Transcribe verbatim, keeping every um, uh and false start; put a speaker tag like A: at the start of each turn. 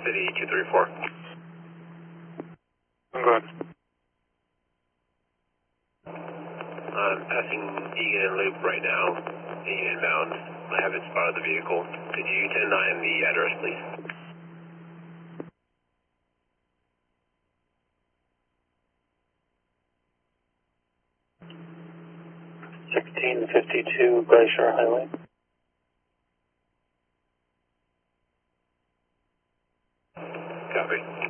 A: City two three four.
B: I'm going.
A: I'm passing Egan and Loop right now, Egan inbound. I haven't spotted the vehicle. Could you ten nine the address, please?
C: sixteen fifty-two Bayshore Highway.
A: Copy.